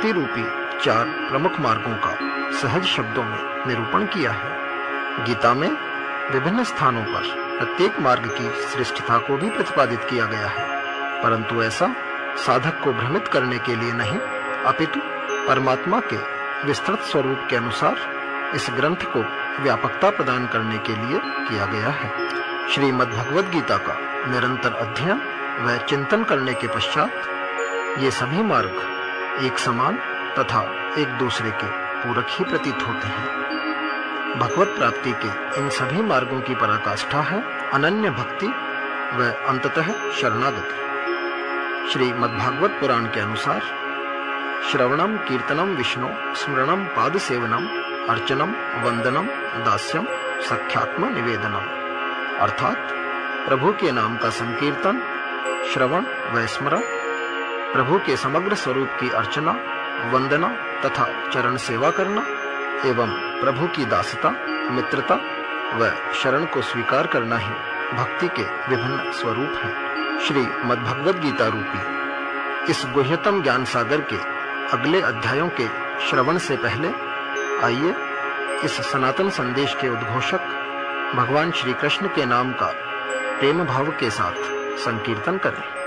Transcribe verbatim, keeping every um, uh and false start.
भक्ति रूपी चार प्रमुख मार्गों का सहज शब्दों में निरूपण किया है। गीता में विभिन्न स्थानों पर प्रत्येक मार्ग की श्रेष्ठता को भी प्रतिपादित किया गया है, परंतु ऐसा साधक को भ्रमित करने के लिए नहीं, अपितु परमात्मा के विस्तृत स्वरूप के अनुसार इस ग्रंथ को व्यापकता प्रदान करने के लिए किया गया है। श्रीमद् भगवद गीता का निरंतर अध्ययन व चिंतन करने के पश्चात ये सभी मार्ग एक समान तथा एक दूसरे के पूरक ही प्रतीत होते हैं। भगवत प्राप्ति के इन सभी मार्गों की पराकाष्ठा है अनन्य भक्ति व अंततः शरणागति। श्रीमद्भागवत पुराण के अनुसार श्रवणम कीर्तनम विष्णु स्मरणम पाद सेवनम अर्चनम वंदनम दास्यम सख्यात्म निवेदनम, अर्थात प्रभु के नाम का संकीर्तन, श्रवण व स्मरण, प्रभु के समग्र स्वरूप की अर्चना, वंदना तथा चरण सेवा करना एवं प्रभु की दासता, मित्रता व शरण को स्वीकार करना ही भक्ति के विभिन्न स्वरूप हैं। श्री मद्भगवद गीता रूपी इस गुह्यतम ज्ञान सागर के अगले अध्यायों के श्रवण से पहले आइए इस सनातन संदेश के उद्घोषक भगवान श्री कृष्ण के नाम का प्रेम भाव के साथ संकीर्तन करें।